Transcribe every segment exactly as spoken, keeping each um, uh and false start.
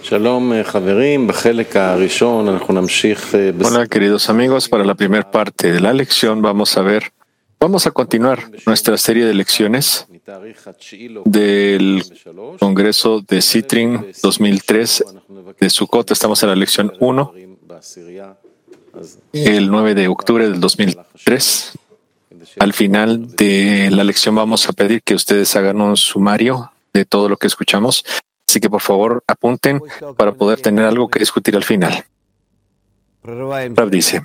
Hola, queridos amigos. Para la primera parte de la lección vamos a ver, vamos a continuar nuestra serie de lecciones del Congreso de Sitrin dos mil tres de Sukkot. Estamos en la lección uno, el nueve de octubre del dos mil tres. Al final de la lección vamos a pedir que ustedes hagan un sumario de todo lo que escuchamos. Así que por favor apunten para poder tener algo que discutir al final. Rav dice,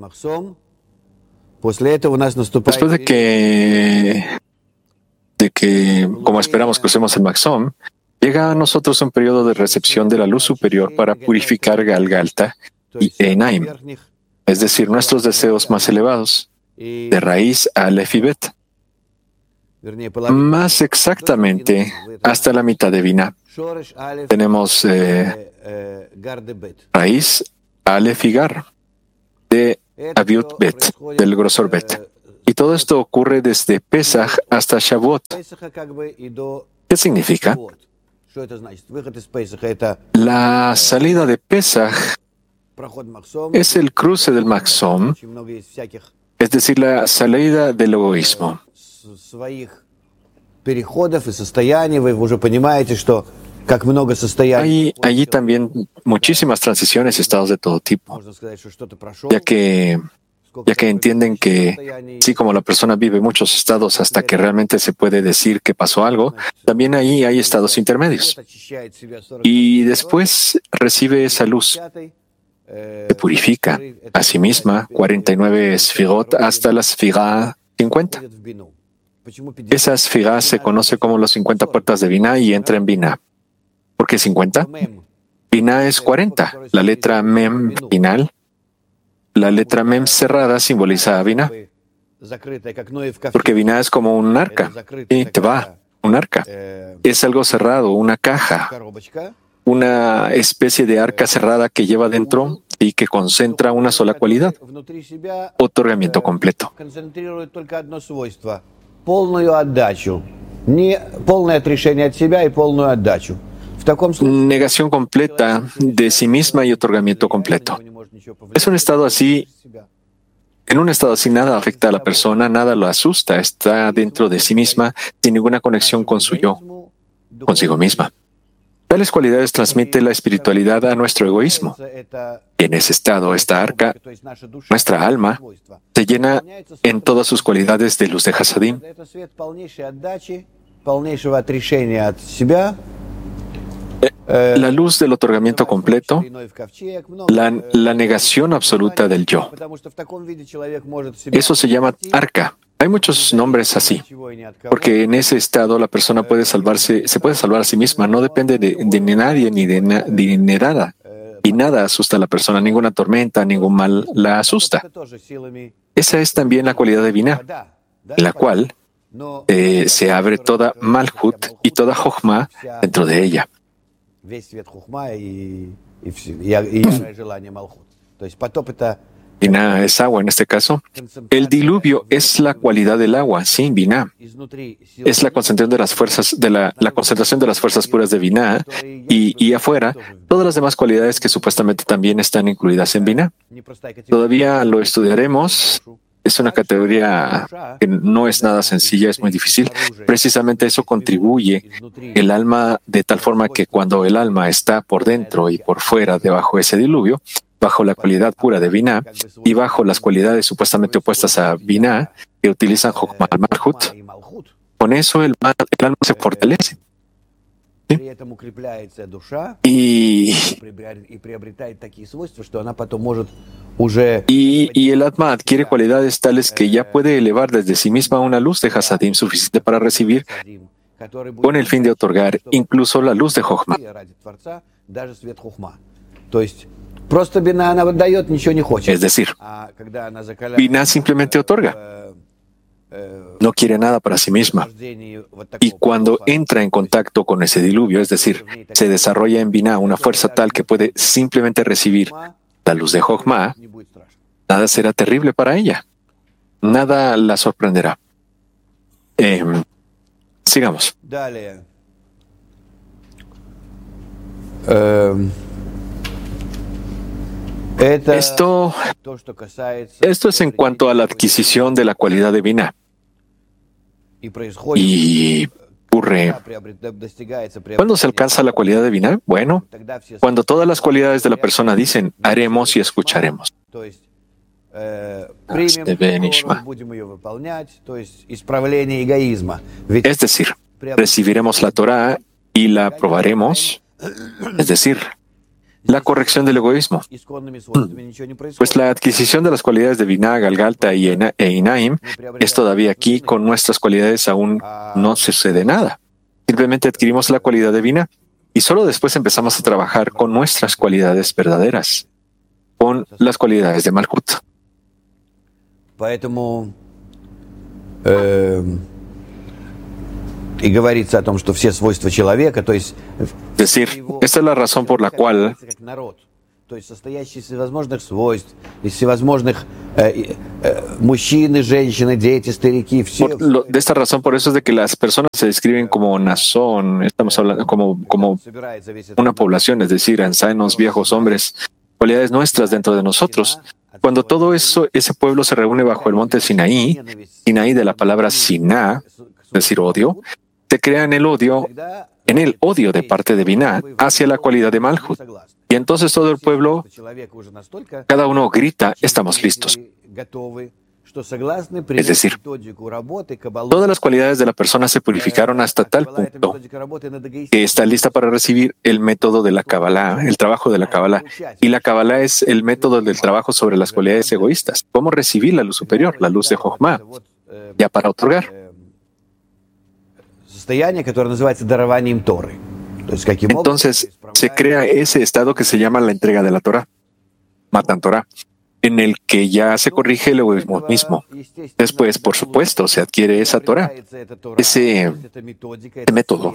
después de que, de que, como esperamos, crucemos el Maxom, llega a nosotros un periodo de recepción de la luz superior para purificar Galgalta y Einaim, es decir, nuestros deseos más elevados, de raíz a Aleph y Bet. Más exactamente, hasta la mitad de Binah. Tenemos eh, raíz, Aleph y Gar, de Aviut Bet, del grosor Bet. Y todo esto ocurre desde Pesach hasta Shavuot. ¿Qué significa? La salida de Pesach es el cruce del Maxom, es decir, la salida del egoísmo. Hay allí también muchísimas transiciones y estados de todo tipo, ya que, ya que entienden que sí, como la persona vive muchos estados hasta que realmente se puede decir que pasó algo, también ahí hay estados intermedios. Y después recibe esa luz, se purifica a sí misma, cuarenta y nueve sfirot hasta la sfirá cincuenta. Esa sfirá se conoce como las cincuenta puertas de Binah y entra en Binah. ¿Por qué cincuenta? Binah es cuarenta. La letra Mem final, la letra Mem cerrada simboliza a Binah. Porque Binah es como un arca. Y te va, un arca. Es algo cerrado, una caja, una especie de arca cerrada que lleva dentro y que concentra una sola cualidad: otorgamiento completo. Negación completa de sí misma y otorgamiento completo. Es un estado así, en un estado así nada afecta a la persona, nada lo asusta, está dentro de sí misma, sin ninguna conexión con su yo, consigo misma. Tales cualidades transmite la espiritualidad a nuestro egoísmo. Y en ese estado, esta arca, nuestra alma, se llena en todas sus cualidades de luz de Hasadim. La luz del otorgamiento completo, la, la negación absoluta del yo. Eso se llama arca. Hay muchos nombres así, porque en ese estado la persona puede salvarse, se puede salvar a sí misma, no depende de, de nadie ni de, na, de nada, y nada asusta a la persona, ninguna tormenta, ningún mal la asusta. Esa es también la cualidad de Binah, en la cual eh, se abre toda Malhut y toda Jochma dentro de ella. Binah es agua en este caso. El diluvio es la cualidad del agua, sí, Binah. Es la concentración de las fuerzas, de la, la concentración de las fuerzas puras de Binah, y, y afuera, todas las demás cualidades que supuestamente también están incluidas en Binah. Todavía lo estudiaremos. Es una categoría que no es nada sencilla, es muy difícil. Precisamente eso contribuye el alma de tal forma que cuando el alma está por dentro y por fuera, debajo de ese diluvio, bajo la cualidad pura de Binah y bajo las cualidades supuestamente opuestas a Binah que utilizan Jochma al Malhut, con eso el, el alma se fortalece. ¿Sí? Y, y, y el Atma adquiere cualidades tales que ya puede elevar desde sí misma una luz de Hasadim suficiente para recibir, con el fin de otorgar incluso la luz de Jochma. Es decir, Binah simplemente otorga. No quiere nada para sí misma. Y cuando entra en contacto con ese diluvio, es decir, se desarrolla en Binah una fuerza tal que puede simplemente recibir la luz de Jochma, nada será terrible para ella. Nada la sorprenderá. Eh, sigamos. Esto, esto es en cuanto a la adquisición de la cualidad divina. Y ocurre. ¿Cuándo se alcanza la cualidad divina? Bueno, cuando todas las cualidades de la persona dicen, haremos y escucharemos. Es decir, recibiremos la Torah y la aprobaremos, es decir, la corrección del egoísmo. Pues la adquisición de las cualidades de Binah, Galgalta y Einaim es todavía aquí. Con nuestras cualidades aún no sucede nada. Simplemente adquirimos la cualidad de Binah y solo después empezamos a trabajar con nuestras cualidades verdaderas, con las cualidades de Malkut. Поэтому э, и говорится о том, что все свойства человека, то есть decir, esta es la razón por la cual то есть состоящий из всевозможных свойств, из всевозможных э, э, мужчины, женщины, дети, старики, все. Por lo, de esta razón, por eso es de que las personas se describen como nación, estamos hablando como, como una población, es decir, ancianos, viejos, hombres, cualidades nuestras dentro de nosotros. Cuando todo eso, ese pueblo se reúne bajo el monte Sinaí, Sinaí de la palabra Siná, es decir, odio, se crea en el odio, en el odio de parte de Binah hacia la cualidad de Malhut. Y entonces todo el pueblo, cada uno grita, estamos listos. Es decir, todas las cualidades de la persona se purificaron hasta tal punto que está lista para recibir el método de la Kabbalah, el trabajo de la Kabbalah. Y la Kabbalah es el método del trabajo sobre las cualidades egoístas. ¿Cómo recibir la luz superior, la luz de Jochma, ya para otorgar? Entonces se crea ese estado que se llama la entrega de la Torah, Matan Torah, en el que ya se corrige el egoísmo mismo. Después, por supuesto, se adquiere esa Torah, ese, ese método.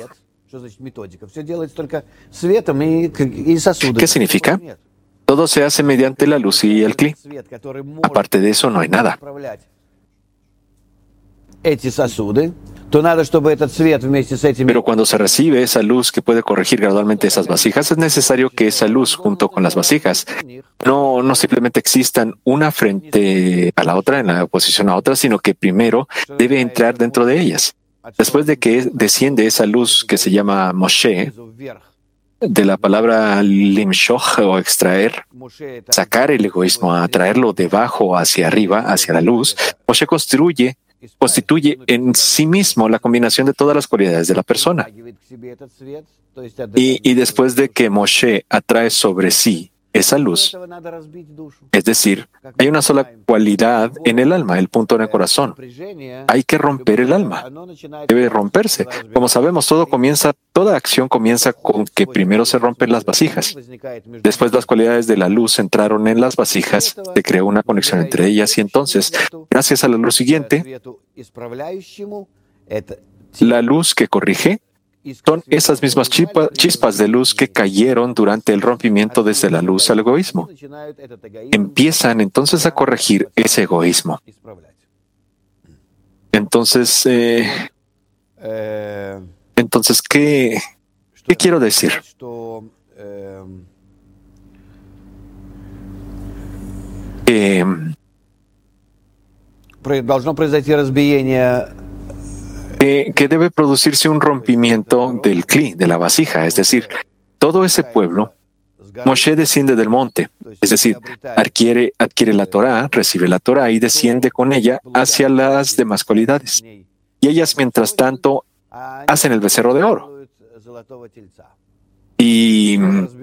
¿Qué significa? Todo se hace mediante la luz y el cli. Aparte de eso, no hay nada. Pero cuando se recibe esa luz que puede corregir gradualmente esas vasijas, es necesario que esa luz, junto con las vasijas, no, no simplemente existan una frente a la otra, en la oposición a otra, sino que primero debe entrar dentro de ellas. Después de que desciende esa luz que se llama Moshe, de la palabra limshoch o extraer, sacar el egoísmo, atraerlo debajo hacia arriba, hacia la luz, Moshe construye constituye en sí mismo la combinación de todas las cualidades de la persona. Y, y después de que Moshe atrae sobre sí esa luz, es decir, hay una sola cualidad en el alma, el punto en el corazón. Hay que romper el alma. Debe romperse. Como sabemos, todo comienza, toda acción comienza con que primero se rompen las vasijas. Después las cualidades de la luz entraron en las vasijas, se creó una conexión entre ellas y entonces, gracias a la luz siguiente, la luz que corrige, son esas mismas chispa, chispas de luz que cayeron durante el rompimiento desde la luz al egoísmo. Empiezan entonces a corregir ese egoísmo. Entonces, eh, entonces ¿qué, qué quiero decir? Eh, Должно произойти разбиение. Que, que debe producirse un rompimiento del cli, de la vasija, es decir, todo ese pueblo, Moshe desciende del monte, es decir, adquiere, adquiere la Torah, recibe la Torah y desciende con ella hacia las demás cualidades. Y ellas, mientras tanto, hacen el becerro de oro. Y,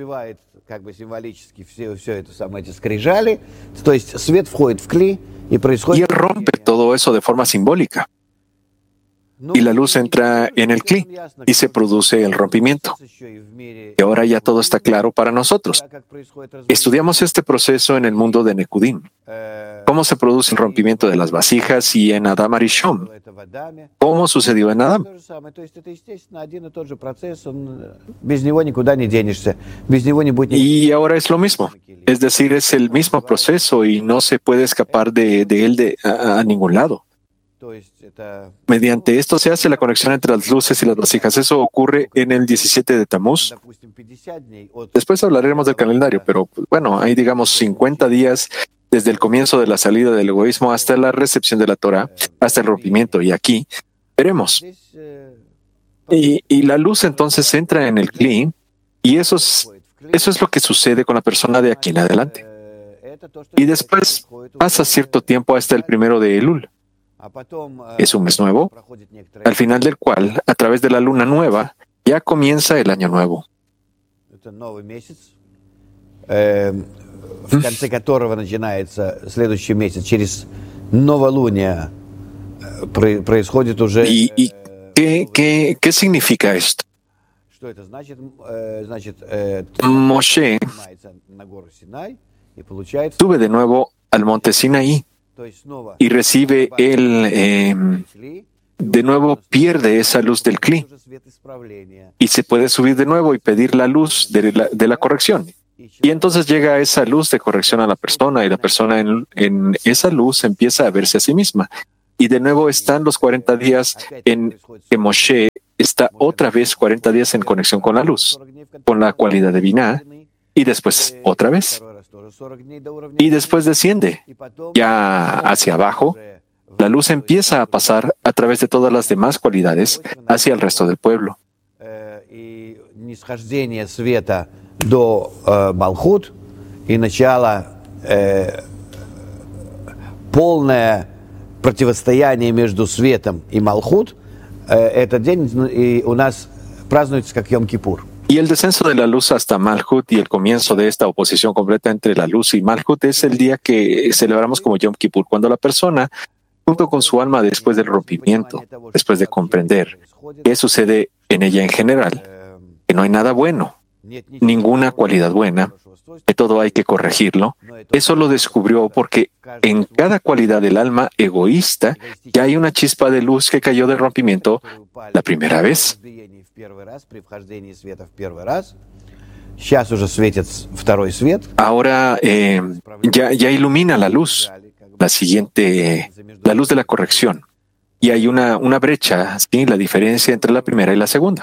y él rompe todo eso de forma simbólica. Y la luz entra en el cli y se produce el rompimiento. Y ahora ya todo está claro para nosotros. Estudiamos este proceso en el mundo de Nekudim. ¿Cómo se produce el rompimiento de las vasijas y en Adam Arishon? ¿Cómo sucedió en Adam? Y ahora es lo mismo. Es decir, es el mismo proceso y no se puede escapar de, de él de, a, a ningún lado. Mediante esto se hace la conexión entre las luces y las vasijas. Eso ocurre en el diecisiete de Tamuz. Después hablaremos del calendario, pero bueno, hay digamos cincuenta días desde el comienzo de la salida del egoísmo hasta la recepción de la Torah, hasta el rompimiento. Y aquí veremos. Y, y la luz entonces entra en el Kli, y eso es, eso es lo que sucede con la persona de aquí en adelante. Y después pasa cierto tiempo hasta el primero de Elul. Es un mes nuevo, al final del cual, a través de la luna nueva, ya comienza el año nuevo. В конце которого начинается следующий месяц, через новолуние происходит уже... ¿Y, y qué, qué, qué significa esto? Что это значит? Значит, Moshe sube de nuevo al monte Sinaí y recibe el, eh, de nuevo pierde esa luz del Kli y se puede subir de nuevo y pedir la luz de la, de la corrección. Y entonces llega esa luz de corrección a la persona y la persona en, en esa luz empieza a verse a sí misma. Y de nuevo están los cuarenta días en que Moshe está otra vez cuarenta días en conexión con la luz, con la cualidad de Binah, y después otra vez. Y después desciende. Ya hacia abajo, la luz empieza a pasar a través de todas las demás cualidades hacia el resto del pueblo. До э, Малхут и начало э, полное противостояние между светом и Малхут, э, этот день и у нас празднуется как Йом-Кипур. Y el descenso de la luz hasta Malhut y el comienzo de esta oposición completa entre la luz y Malhut es el día que celebramos como Yom Kippur, cuando la persona, junto con su alma después del rompimiento, después de comprender qué sucede en ella en general, que no hay nada bueno, ninguna cualidad buena, que todo hay que corregirlo, eso lo descubrió porque en cada cualidad del alma egoísta ya hay una chispa de luz que cayó del rompimiento la primera vez. Ahora eh, ya, ya ilumina la luz, la siguiente, la luz de la corrección. Y hay una, una brecha, ¿sí? La diferencia entre la primera y la segunda.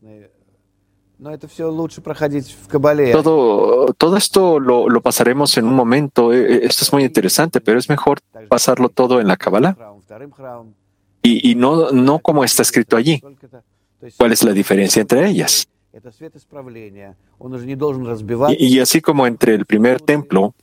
Todo, todo esto lo, lo pasaremos en un momento. Esto es muy interesante, pero es mejor pasarlo todo en la Kabbalah. Y, y no, no como está escrito allí. ¿Cuál es la diferencia entre ellas? Y, y así como entre el primer templo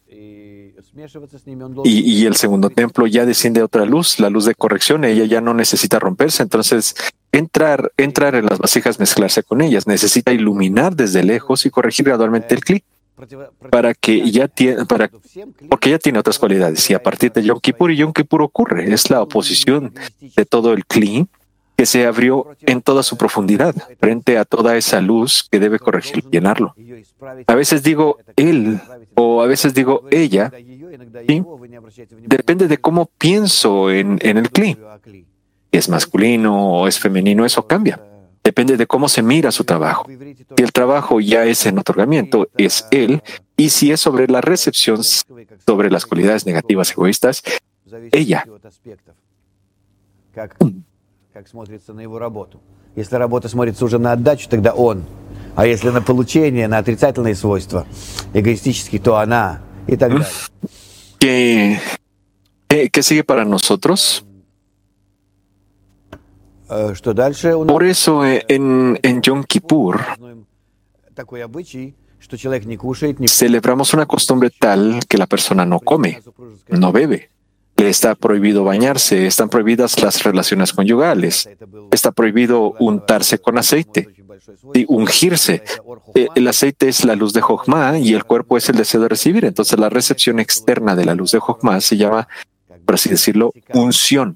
y, y el segundo templo ya desciende otra luz, la luz de corrección, ella ya no necesita romperse, entonces entrar, entrar en las vasijas, mezclarse con ellas, necesita iluminar desde lejos y corregir gradualmente el Kli, para que ya tiene, para, porque ya tiene otras cualidades. Y a partir de Yom Kippur, y Yom Kippur ocurre, es la oposición de todo el Kli que se abrió en toda su profundidad frente a toda esa luz que debe corregir y llenarlo. A veces digo él o a veces digo ella, ¿sí? Depende de cómo pienso en, en el Kli. Si es masculino o es femenino, eso cambia. Depende de cómo se mira su trabajo. Si el trabajo ya es en otorgamiento, es él, y si es sobre la recepción, sobre las cualidades negativas egoístas, ella. Как смотрится на его работу. Если работа смотрится уже на отдачу, тогда он. А если на получение, на отрицательные свойства, эгоистические, то она и так далее. ¿Qué, qué, qué sigue para nosotros? Uh, что дальше? У нас... Por eso en, en Yom Kippur такой обычай, что человек не кушает, не... celebramos una costumbre tal que la persona no come, no bebe. Le está prohibido bañarse, están prohibidas las relaciones conyugales, está prohibido untarse con aceite y ungirse. El aceite es la luz de Jochma y el cuerpo es el deseo de recibir. Entonces la recepción externa de la luz de Jochma se llama, por así decirlo, unción.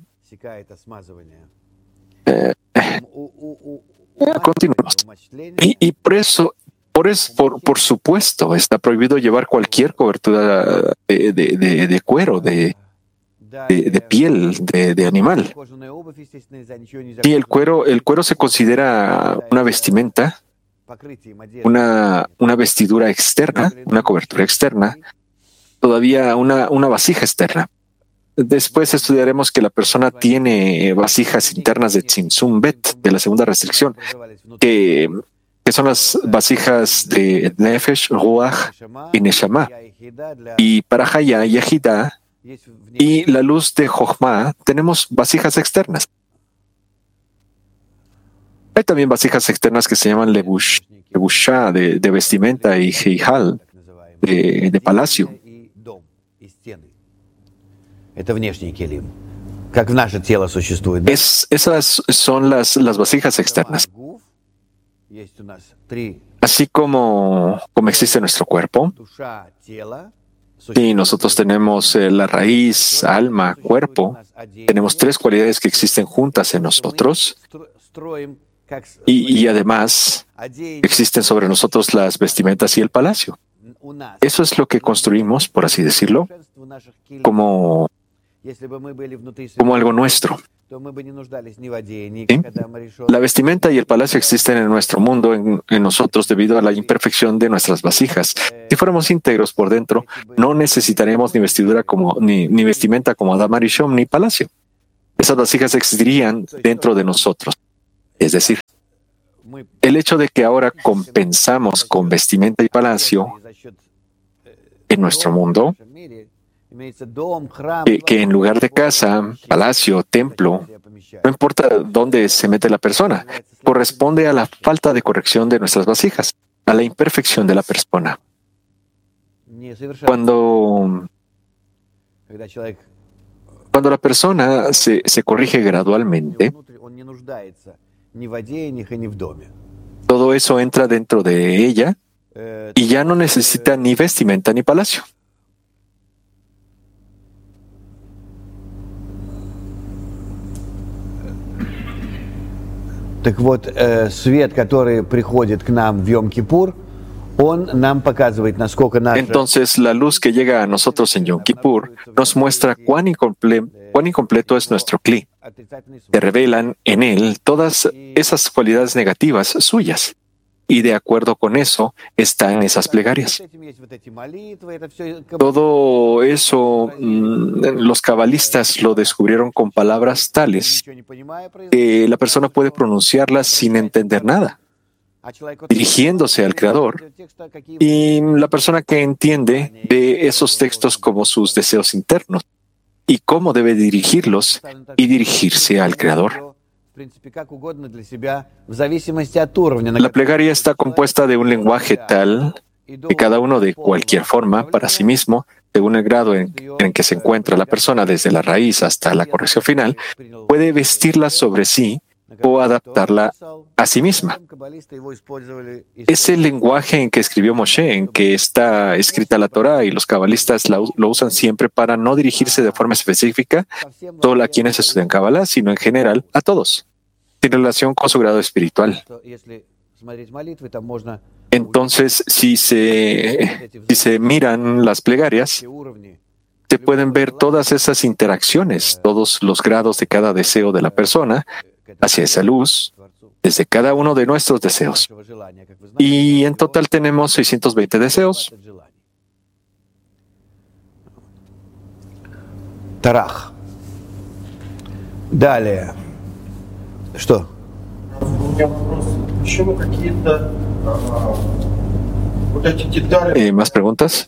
Eh, continuamos. Y, y por eso, por, eso por, por supuesto, está prohibido llevar cualquier cobertura de, de, de, de cuero, de De, de piel de, de animal. Y el cuero, el cuero se considera una vestimenta, una, una vestidura externa, una cobertura externa, todavía una, una vasija externa. después estudiaremos que la persona tiene vasijas internas de Tzimtzum Bet, de la segunda restricción, que, que son las vasijas de Nefesh, Ruach y Neshama. Y para Haya y Yehida y la luz de Jochma tenemos vasijas externas. Hay también vasijas externas que se llaman lebush, lebushá, de, de vestimenta, y heijal, de, de palacio. Es, esas son las, las vasijas externas. Así como, como existe nuestro cuerpo, y nosotros tenemos eh, la raíz, alma, cuerpo, tenemos tres cualidades que existen juntas en nosotros. Y, y además existen sobre nosotros las vestimentas y el palacio. Eso es lo que construimos, por así decirlo, como, como algo nuestro. ¿Sí? La vestimenta y el palacio existen en nuestro mundo, en, en nosotros, debido a la imperfección de nuestras vasijas. Si fuéramos íntegros por dentro, no necesitaremos ni vestidura como, ni, ni vestimenta como Adam Arishon, ni palacio. Esas vasijas existirían dentro de nosotros. Es decir, el hecho de que ahora compensamos con vestimenta y palacio en nuestro mundo, que, que en lugar de casa, palacio, templo, no importa dónde se mete la persona, corresponde a la falta de corrección de nuestras vasijas, a la imperfección de la persona. Cuando, cuando la persona se, se corrige gradualmente, todo eso entra dentro de ella y ya no necesita ni vestimenta ni palacio. Так вот, э, свет, который приходит к нам в Йом-Кипур, он нам показывает, насколько наш... Entonces, la luz que llega a nosotros en Yom Kippur nos muestra cuán, incomple cuán incompleto es nuestro Kli. Se revelan en él todas esas cualidades negativas suyas. Y de acuerdo con eso, están esas plegarias. Todo eso, los cabalistas lo descubrieron con palabras tales que la persona puede pronunciarlas sin entender nada, dirigiéndose al Creador, y la persona que entiende ve esos textos como sus deseos internos y cómo debe dirigirlos y dirigirse al Creador. La plegaria está compuesta de un lenguaje tal que cada uno, de cualquier forma, para sí mismo, según el grado en, en que se encuentra la persona, desde la raíz hasta la corrección final, puede vestirla sobre sí o adaptarla a sí misma. Es el lenguaje en que escribió Moshe, en que está escrita la Torah, y los cabalistas la, lo usan siempre para no dirigirse de forma específica solo a quienes estudian Kabbalah, sino en general a todos, en relación con su grado espiritual. Entonces, si se, si se miran las plegarias, se pueden ver todas esas interacciones, todos los grados de cada deseo de la persona hacia esa luz, desde cada uno de nuestros deseos. Y en total tenemos seiscientos veinte deseos. Тарах. Далее. Что? У меня вопрос. Почему какие-то а, вот эти детали... Eh, ¿Más preguntas?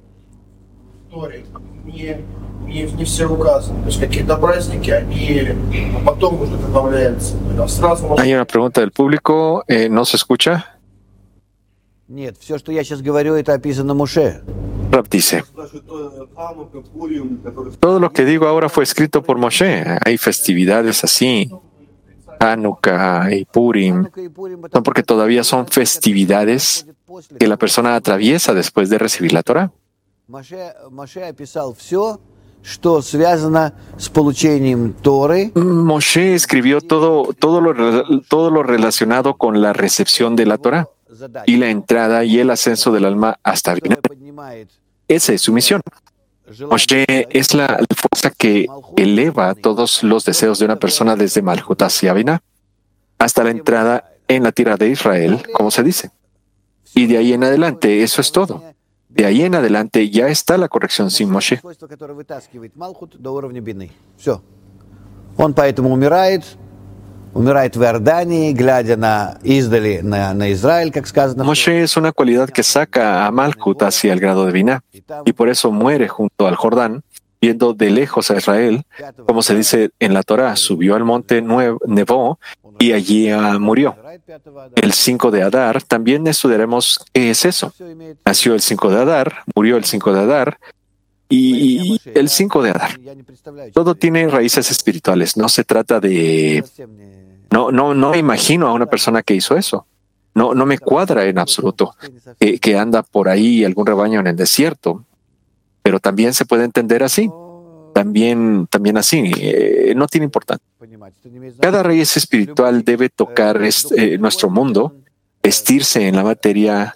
Не, не, не все указаны. То есть какие-то праздники, они потом уже добавляются. Сразу можно... Hay una pregunta del público. Eh, ¿No se escucha? Нет, все, что я сейчас говорю, это описано Моше. Rab dice, todo lo que digo ahora fue escrito por Moshe. Hay festividades así, Hanukkah y Purim, no porque todavía son festividades que la persona atraviesa después de recibir la Torah. Moshe escribió todo, todo, lo, todo lo relacionado con la recepción de la Torah y la entrada y el ascenso del alma hasta Binah. Esa es su misión. Moshe es la, la fuerza que eleva todos los deseos de una persona desde Malhut hacia Binah hasta la entrada en la tierra de Israel, como se dice. Y de ahí en adelante, eso es todo. De ahí en adelante ya está la corrección sin Moshe. Он поэтому умирает, умирает в Иордании, глядя на издали на, на Израиль, как сказано. Moshe es una cualidad que saca a Malkut hacia el grado de Binah, y por eso muere junto al Jordán, viendo de lejos a Israel, como se dice en la Torá, subió al monte Nevó y allí uh, murió. El cinco de Adar, también estudiaremos qué es eso. Nació el cinco de Adar, murió el cinco de Adar, y el cinco de Adar. Todo tiene raíces espirituales. No se trata de... No, no, no me imagino a una persona que hizo eso. No, no me cuadra en absoluto que, que anda por ahí algún rebaño en el desierto. Pero también se puede entender así. También, también así. Eh, no tiene importancia. Cada raíz espiritual debe tocar este, eh, nuestro mundo, vestirse en la materia.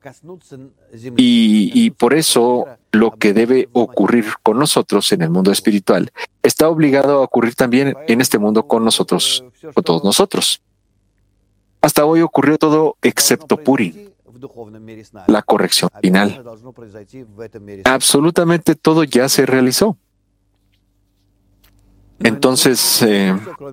Y, y por eso lo que debe ocurrir con nosotros en el mundo espiritual está obligado a ocurrir también en este mundo con nosotros, con todos nosotros. Hasta hoy ocurrió todo excepto Purim, la corrección final. Absolutamente todo ya se realizó. Entonces, eh,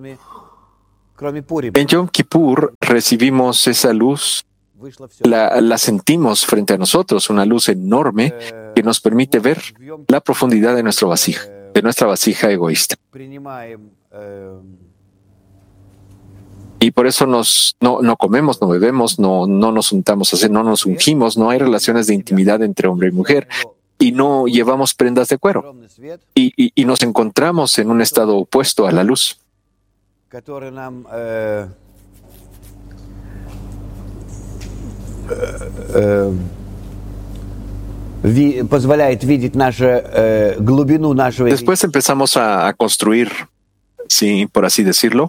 en Yom Kippur recibimos esa luz. La, la sentimos frente a nosotros, una luz enorme que nos permite ver la profundidad de nuestro vasija, de nuestra vasija egoísta. Y por eso nos, no, no comemos, no bebemos, no, no nos untamos así, no nos ungimos, no hay relaciones de intimidad entre hombre y mujer, y no llevamos prendas de cuero. Y, y, y nos encontramos en un estado opuesto a la luz. Después empezamos a, a construir, sí, por así decirlo,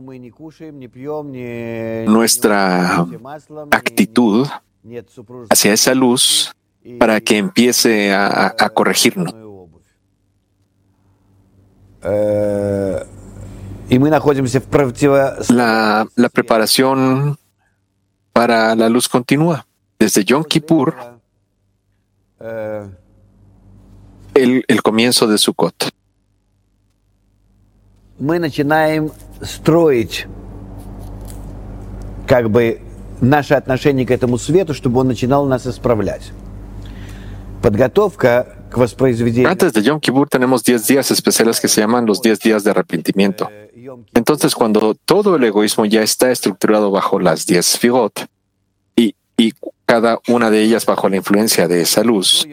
nuestra actitud hacia esa luz para que empiece a, a corregirnos. La, la preparación para la luz continúa. Desde Yom Kippur, el, el comienzo de Sukkot. Мы начинаем строить как бы наше отношение к этому свету, чтобы он начинал нас исправлять. Подготовка к воспроизведению. Antes de Yom Kippur tenemos diez días especiales que se llaman los diez días de arrepentimiento. Entonces, cuando todo el egoísmo ya está estructurado bajo las diez sfigot y, y cada una de ellas bajo la influencia de esa luz,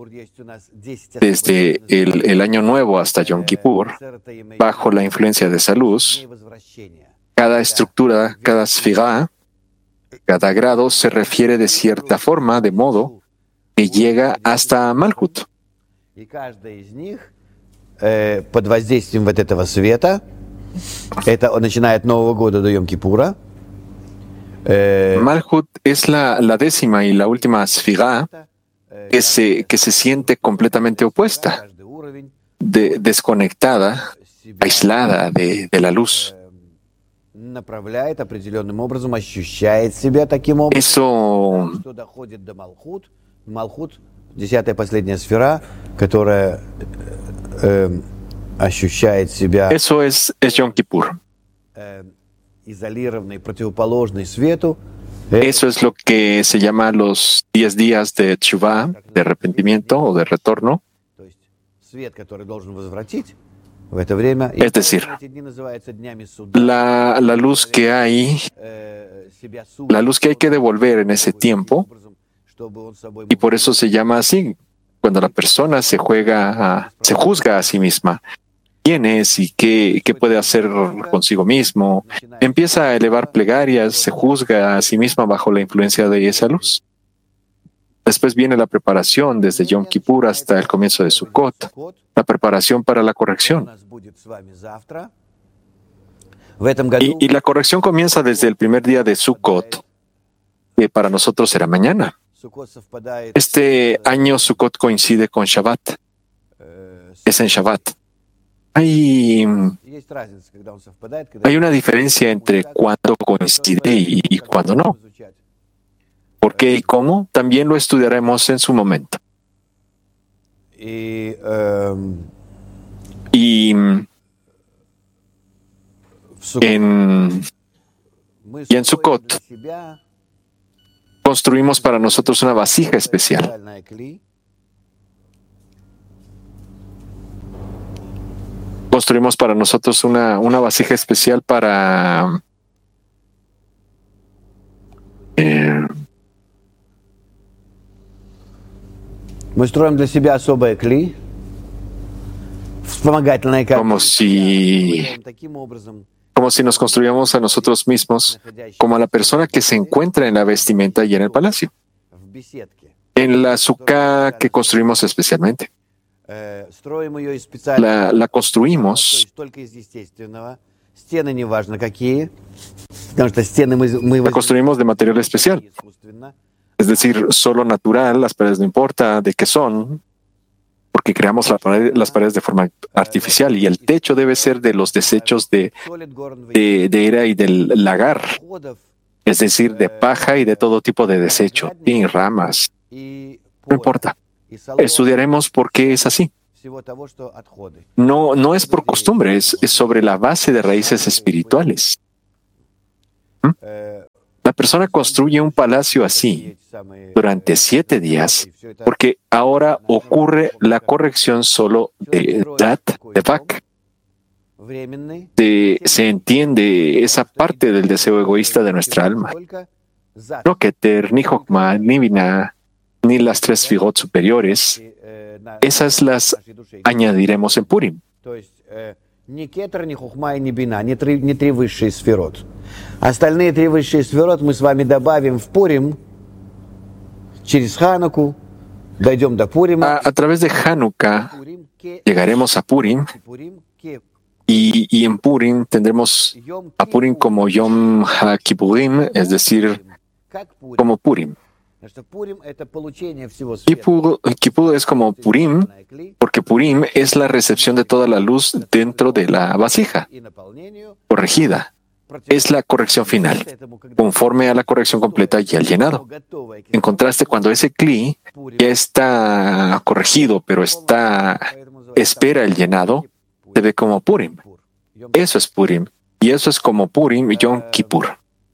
desde el, el año nuevo hasta Yom Kippur, bajo la influencia de esa luz, cada estructura, cada sfigá, cada grado se refiere de cierta forma, de modo que llega hasta Malhut. И каждая из них э, под воздействием вот этого света, это начиная от Нового года до Йом-Кипура. Eh, Malhut es la, la décima y la última sfigá que se, que se siente completamente opuesta, de, desconectada, aislada de, de la luz. Направляет определенным образом, ощущает себя таким образом, Eso, что доходит до Малхут. Малхут, десятая последняя сфера, которая э, ощущает себя eso es, es Yom Kippur. э, изолированной, противоположной свету. Eso es lo que se llama los diez días de Teshuvah, de arrepentimiento o de retorno. То есть свет, который должен возвратить в это время. Es decir, эти дни называются днями суда. la, la luz que hay, Э, себя la luz que hay que devolver en ese tiempo, чтобы он собой y por eso se llama así, cuando la persona se juega, a, se juzga a sí misma. ¿Quién es y qué, qué puede hacer consigo mismo? Empieza a elevar plegarias, se juzga a sí misma bajo la influencia de esa luz. Después viene la preparación desde Yom Kippur hasta el comienzo de Sukkot, la preparación para la corrección. Y, y la corrección comienza desde el primer día de Sukkot, que para nosotros será mañana. Este año Sukkot coincide con Shabbat. Es en Shabbat. Hay, hay una diferencia entre cuándo coincide y, y cuándo no. ¿Por qué y cómo? También lo estudiaremos en su momento. И, эм, Y в Суккот en, мы y en строим Sukkot для себя construimos para nosotros una vasija especial. специальное кли, Construimos para nosotros una, una vasija especial para eh, мы строим для себя особое кли, вспомогательное como si кли, таким образом, como si nos construyamos a nosotros mismos, como a la persona que se encuentra en la vestimenta y en el palacio, в беседке. en la sukkah que construimos especialmente. Э, Строим ее из специального, La, la то construimos есть только из естественного. Стены неважно какие, потому что стены мы, мы La construimos de material especial, искусственно. es decir, solo natural, las paredes no importa de qué son, porque creamos la pared- las paredes de forma artificial y el techo debe ser de los desechos de, Солид горн de, de era y del lagar, отходов es decir, de paja y de todo tipo de desecho, y ramas, и no importa. и соломы, Estudiaremos por qué es así. всего того, что отходы. No, no es por costumbre, es, es sobre la base de raíces espirituales. Э, La persona construye un palacio así эти самые, durante э, siete días, и всё это porque ahora ocurre la corrección solo de Dat, de Vak. временный, Se, se entiende esa parte del deseo egoísta de nuestra alma. только за- No Keter, ni Jokma, ni Binah, ni las tres figot superiores, и, э, на- esas las нашей душе. añadiremos en Purim. То есть э, ни кетер, ни хухма и ни бина, ни три, ни три высшие сферот. Остальные три высшие сферот мы с вами добавим в Пурим через Хануку, дойдем до A, Пурима. a través de Hanukkah Пурим ке- llegaremos a Purim Пурим ке- y, y en Purim tendremos Йом a Purim Кипур. como Yom HaKippurim, es decir, Как Пурим. como Purim. Потому что Пурим — это получение всего света. Kippur, Kippur es como Purim, porque Purim es la recepción de toda la luz dentro de la vasija И наполнению corregida. Es la corrección final, conforme a la corrección completa y al llenado. готовое к En contraste, cuando ese cli ya está corregido, pero está espera el llenado, se ve como Purim. Eso es Purim. Y eso es como Purim y Yom Kippur.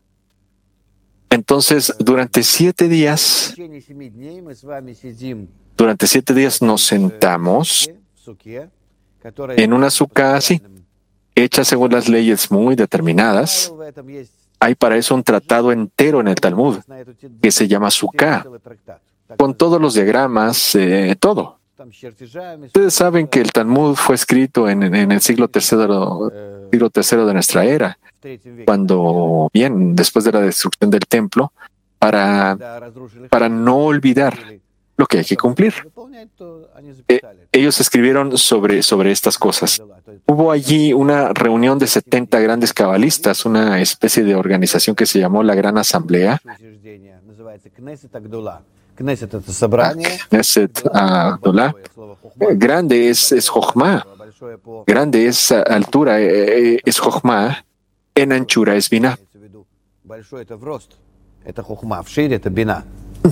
Entonces, durante siete días, В течение семи дней мы с вами сидим durante siete días nos sentamos в суке, которая en una sukkah así, hecha según las leyes muy determinadas. в этом есть Hay para eso un tratado entero en el Talmud, на эту тему que se llama Sukkah, целый трактат. Так con todos los diagramas, eh, todo. там с чертежами, Ustedes saben que el Talmud fue escrito en, en el siglo tercero, siglo tercero de nuestra era, в третьем веке, cuando, bien, después de la destrucción del templo, para, когда разрушили para храм, no olvidar lo que hay que cumplir. выполнять, то они Eh, записали. ellos escribieron sobre, sobre estas cosas. То есть Hubo allí una reunión de setenta grandes cabalistas, una especie de organización que se llamó la Gran Asamblea, учреждение называется Кнессет Агдула. Кнессет — это собрание. Knesset Agdolá. Большое слово хохма. Grande es, es Jochma, Большое по grande es uh, altura, eh, es Jochma, en anchura es Binah. имеется в виду. Большой — это в рост. Это хохма. В шире — это бина.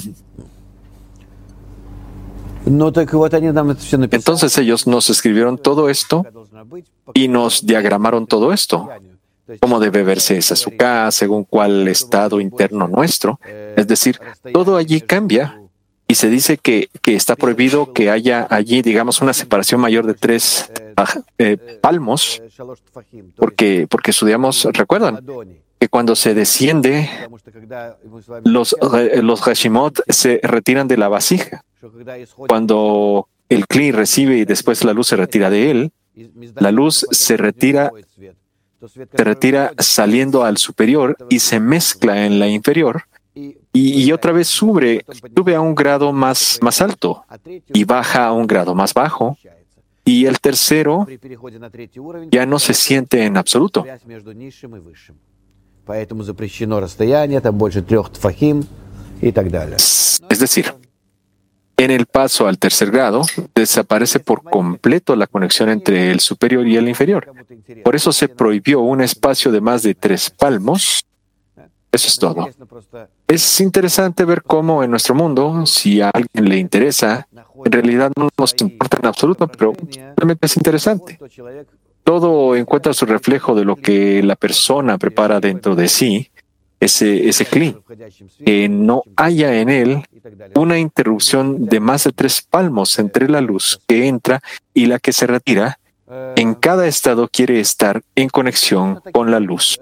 Ну так вот они нам это все написали. Entonces ellos nos escribieron todo esto Должна быть по y nos diagramaron todo esto, состоянию. То есть cómo debe verse esa sukkah según cuál estado interno nuestro. Es decir, todo allí cambia y se dice que, que está prohibido que haya allí, digamos, una separación mayor de tres ah, eh, palmos, э, шалош тфахим, то есть porque, porque estudiamos, recuerdan, ладони. que cuando se desciende, Потому что когда мы с вами los, eh, los Hashimot se retiran de la vasija. что когда исходит Cuando el Kli recibe y después la luz se retira de él, из- из la luz потом se идет retira, другой свет, то свет, se который retira выходит, saliendo al superior y se mezcla en la inferior и y, y otra vez sube, sube a un grado más, más alto а третий y уровень baja a un grado más bajo ощущается. y el tercero При переходе на третий уровень ya no se siente en absoluto. связь между низшим и высшим. Поэтому запрещено расстояние, там больше трех тфахим и так далее. Es decir, en el paso al tercer grado desaparece por completo la conexión entre el superior y el inferior. Кому-то интересно. Por eso se prohibió un espacio de más de tres palmos Eso es todo. Es interesante ver cómo en nuestro mundo, si a alguien le interesa, en realidad no nos importa en absoluto, pero realmente es interesante. Todo encuentra su reflejo de lo que la persona prepara dentro de sí, ese, ese cli, que no haya en él una interrupción de más de tres palmos entre la luz que entra y la que se retira. En cada estado quiere estar en conexión con la luz.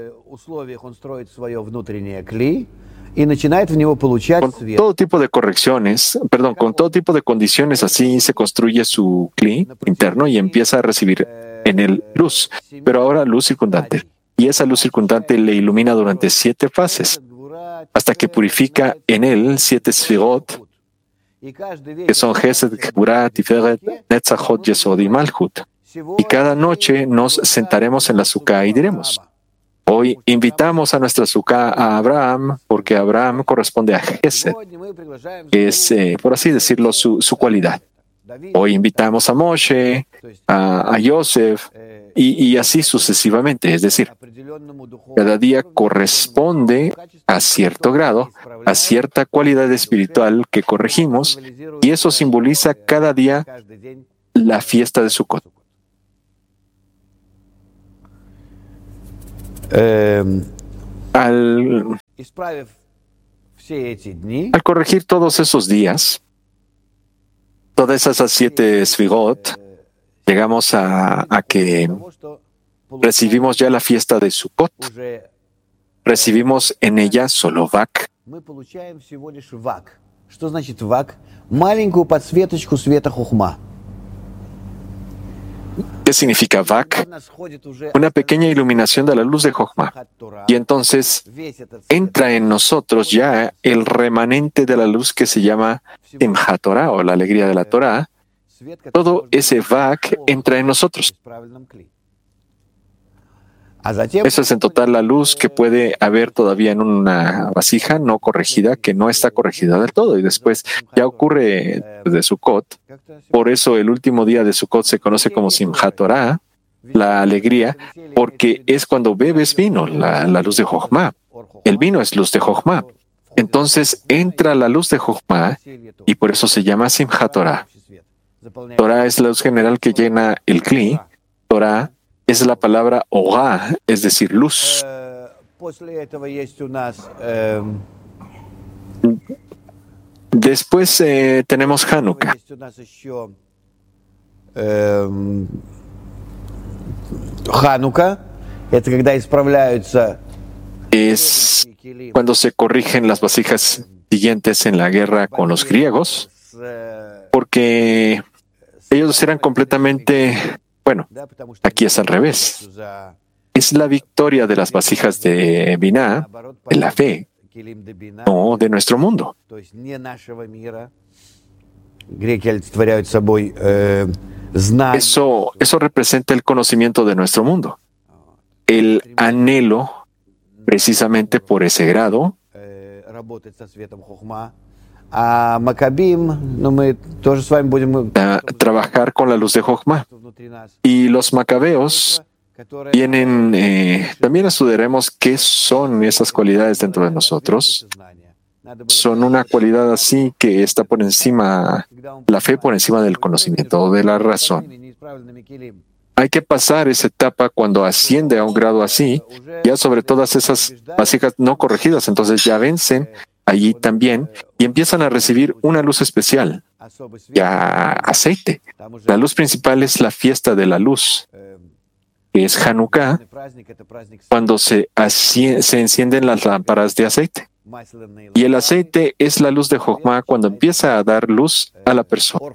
Con todo tipo de correcciones, perdón, con todo tipo de condiciones, así se construye su cli interno y empieza a recibir en él luz, pero ahora luz circundante. Y esa luz circundante le ilumina durante siete fases, hasta que purifica en él siete sfirot, que son Gesed, Geburah, Tiferet, Netzachot, Yesod y Malchut. Y cada noche nos sentaremos en la sukkah y diremos: hoy invitamos a nuestra sukkah a Abraham, porque Abraham corresponde a Gesed, que es, eh, por así decirlo, su, su cualidad. Hoy invitamos a Moshe, a, a Yosef, y, y así sucesivamente. Es decir, cada día corresponde a cierto grado, a cierta cualidad espiritual que corregimos, y eso simboliza cada día la fiesta de Sukkot. Al, al corregir todos esos días, todas esas siete sfigot, llegamos a, a que recibimos ya la fiesta de Sukkot. Recibimos en ella solo Vak. Что значит Вак? Маленькую подсветочку света Хохма. ¿Qué significa Vak? Una pequeña iluminación de la luz de Jochma. Y entonces entra en nosotros ya el remanente de la luz que se llama Simchat Torah, o la alegría de la Torah. Todo ese Vak entra en nosotros. Eso es en total la luz que puede haber todavía en una vasija no corregida, que no está corregida del todo. Y después ya ocurre de Sukkot. Por eso el último día de Sukkot se conoce como Simchat Torah, la alegría, porque es cuando bebes vino, la, la luz de Jochma. El vino es luz de Jochma. Entonces entra la luz de Jochma y por eso se llama Simchat Torah. Torah es la luz general que llena el Kli. Torah es la palabra Orá, es decir, luz. Después eh, tenemos Hanukkah. Hanukkah es cuando se corrigen las vasijas siguientes en la guerra con los griegos, porque ellos eran completamente... Bueno, aquí es al revés. Es la victoria de las vasijas de Binah, de la fe, no de nuestro mundo. Eso, eso representa el conocimiento de nuestro mundo. El anhelo, precisamente por ese grado, A trabajar con la luz de Jochma. Y los macabeos vienen, eh, también estudiaremos qué son esas cualidades dentro de nosotros. Son una cualidad así que está por encima, la fe por encima del conocimiento, de la razón. Hay que pasar esa etapa cuando asciende a un grado así, ya sobre todas esas vasijas no corregidas, entonces ya vencen allí también y empiezan a recibir una luz especial, ya aceite. La luz principal es la fiesta de la luz, que es Hanukkah, cuando se, asci- se encienden las lámparas de aceite. Y el aceite es la luz de Jochma cuando empieza a dar luz a la persona.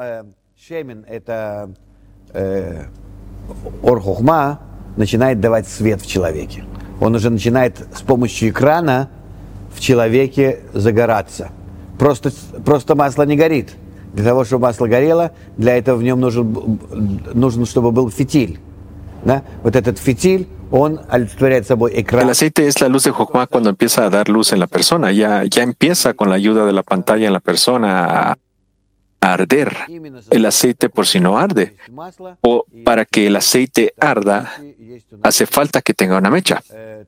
Ор Хохма начинает давать свет в человеке. Он уже начинает с помощью экрана в человеке загораться. Просто, просто масло не горит. Для того, чтобы масло горело, для этого в нем нужен, нужно, чтобы был фитиль. ¿Да? Вот этот фитиль, он олицетворяет собой экран. El aceite es la luz de Jochma cuando empieza a dar luz en la persona. Ya, ya empieza con la ayuda de la pantalla en la persona a, arder. El aceite por sí no arde. O para que el aceite arda, hace falta que tenga una mecha.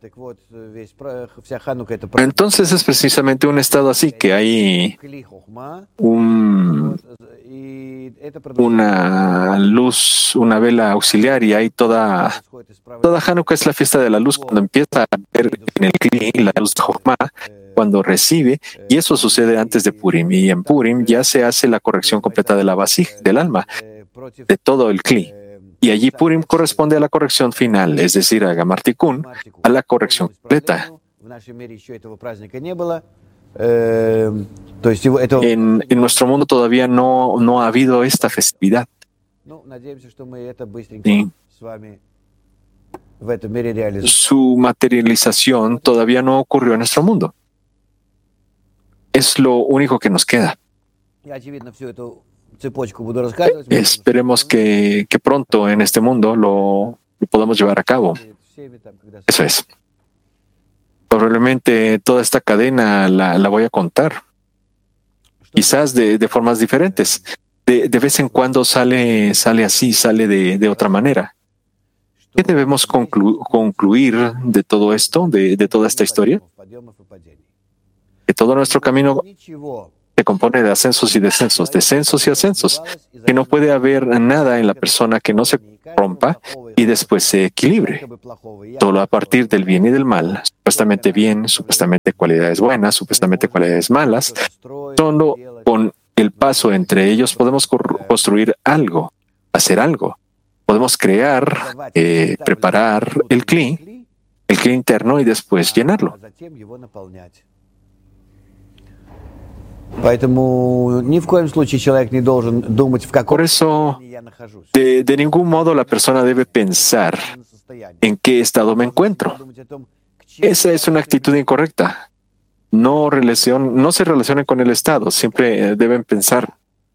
Entonces es precisamente un estado así, que hay un, una luz, una vela auxiliar, y hay toda, toda Hanukkah es la fiesta de la luz, cuando empieza a ver en el Kli la luz de Jochma, cuando recibe, y eso sucede antes de Purim, y en Purim ya se hace la corrección completa de la vasij, del alma, de todo el Kli. Y allí Purim corresponde a la corrección final, es decir, a Gamar Tikkun, a la corrección completa. En, en nuestro mundo todavía no, no ha habido esta festividad. Sí. Su materialización todavía no ocurrió en nuestro mundo. Es lo único que nos queda. Esperemos que, que pronto en este mundo lo, lo podamos llevar a cabo. Eso es. Probablemente toda esta cadena la, la voy a contar. Quizás de, de formas diferentes. De, de vez en cuando sale, sale así, sale de, de otra manera. ¿Qué debemos conclu- concluir de todo esto, de, de toda esta historia? Que todo nuestro camino se compone de ascensos y descensos, descensos y ascensos, que no puede haber nada en la persona que no se rompa y después se equilibre. Solo a partir del bien y del mal, supuestamente bien, supuestamente cualidades buenas, supuestamente cualidades malas, solo con el paso entre ellos podemos construir algo, hacer algo. Podemos crear, eh, preparar el Kli, el Kli interno, y después llenarlo. Por eso, de, de ningún modo la persona debe pensar en qué estado me encuentro. Esa es una actitud incorrecta. No, relacion, no se relacionen con el estado. Siempre deben pensar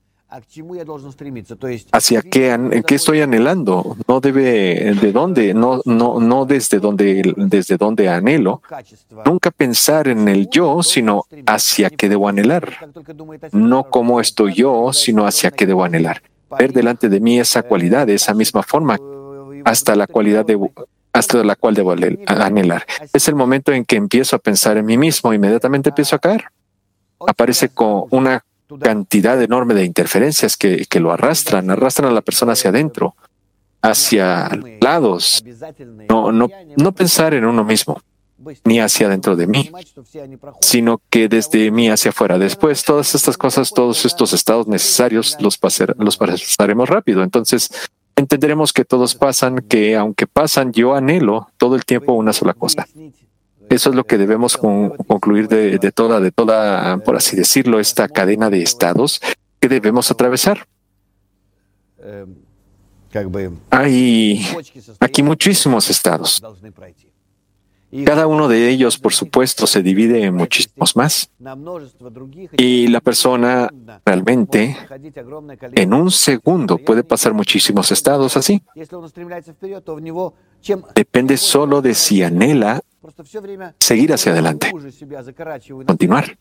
hacia qué, en qué estoy anhelando. No debe de dónde, no, no, no desde dónde, desde dónde anhelo. Nunca pensar en el yo, sino hacia qué debo anhelar. No cómo estoy yo, sino hacia qué debo anhelar. Ver delante de mí esa cualidad, esa misma forma, hasta la cualidad de, hasta la cual debo anhelar. Es el momento en que empiezo a pensar en mí mismo, inmediatamente empiezo a caer. Aparece con una cantidad enorme de interferencias que, que lo arrastran, arrastran a la persona hacia adentro, hacia lados. No, no, no pensar en uno mismo, ni hacia adentro de mí, sino que desde mí hacia afuera. Después, todas estas cosas, todos estos estados necesarios, los, pasar, los pasaremos rápido. Entonces, entenderemos que todos pasan, que aunque pasan, yo anhelo todo el tiempo una sola cosa. Eso es lo que debemos con, concluir de, de toda, de toda, por así decirlo, esta cadena de estados que debemos atravesar. Hay aquí muchísimos estados. Cada uno de ellos, por supuesto, se divide en muchísimos más. Y la persona realmente, en un segundo, puede pasar muchísimos estados así. Depende solo de si anhela seguir hacia adelante, continuar.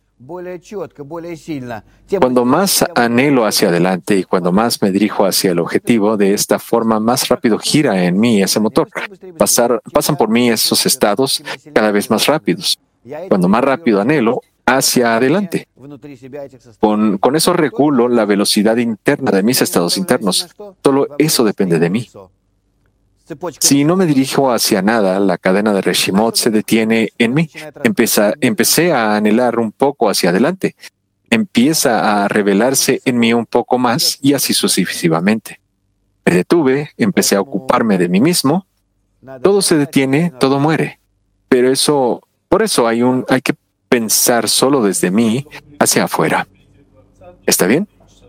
Cuando más anhelo hacia adelante y cuando más me dirijo hacia el objetivo, de esta forma más rápido gira en mí ese motor. Pasar, pasan por mí esos estados cada vez más rápidos. Cuando más rápido anhelo, hacia adelante. Con, con eso regulo la velocidad interna de mis estados internos. Solo eso depende de mí. Si no me dirijo hacia nada, la cadena de Reshimot se detiene en mí. Empeza, empecé a anhelar un poco hacia adelante. Empieza a revelarse en mí un poco más y así sucesivamente. Me detuve, empecé a ocuparme de mí mismo. Todo se detiene, todo muere. Pero eso, por eso hay un, hay que pensar solo desde mí hacia afuera. ¿Está bien?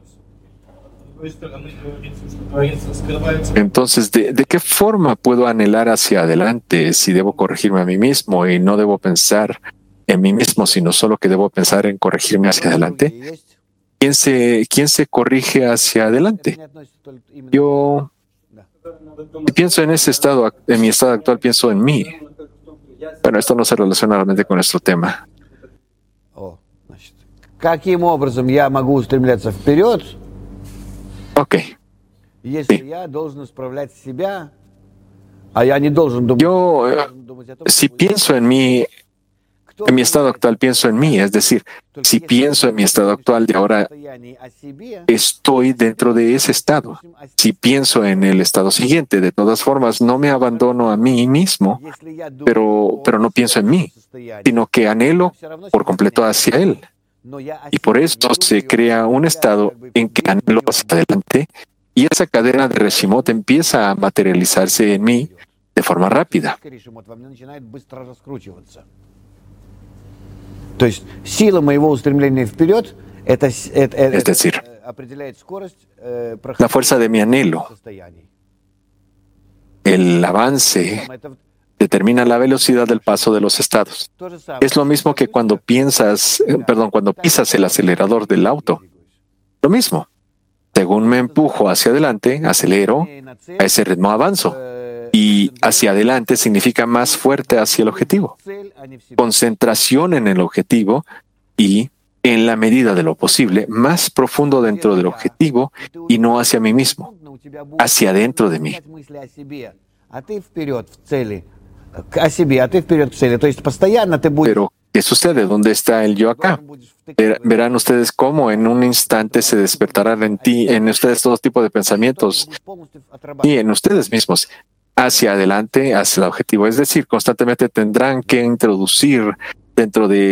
Entonces, ¿de, ¿de qué forma puedo anhelar hacia adelante si debo corregirme a mí mismo y no debo pensar en mí mismo, sino solo que debo pensar en corregirme hacia adelante? ¿Quién se, quién se corrige hacia adelante? Yo pienso en ese estado, en mi estado actual, pienso en mí. Bueno, esto no se relaciona realmente con nuestro tema. Каким образом я могу устремляться вперед? Ok. Sí. Yo, eh, si pienso en mí, en mi estado actual, pienso en mí. Es decir, si pienso en mi estado actual de ahora, estoy dentro de ese estado. Si pienso en el estado siguiente, de todas formas, no me abandono a mí mismo, pero, pero no pienso en mí, sino que anhelo por completo hacia él. Y por eso se crea un estado en que anhelo hacia adelante, y esa cadena de Reshimot empieza a materializarse en mí de forma rápida. Es decir, la fuerza de mi anhelo, el avance, determina la velocidad del paso de los estados. Es lo mismo que cuando piensas, eh, perdón, cuando pisas el acelerador del auto. Lo mismo. Según me empujo hacia adelante, acelero, a ese ritmo avanzo. Y hacia adelante significa más fuerte hacia el objetivo. Concentración en el objetivo y, en la medida de lo posible, más profundo dentro del objetivo y no hacia mí mismo, hacia dentro de mí. Pero, ¿qué sucede? ¿Dónde está el yo acá? Verán ustedes cómo en un instante se despertarán en ti, en ustedes todo tipo de pensamientos y en ustedes mismos, hacia adelante, hacia el objetivo. Es decir, constantemente tendrán que introducir dentro de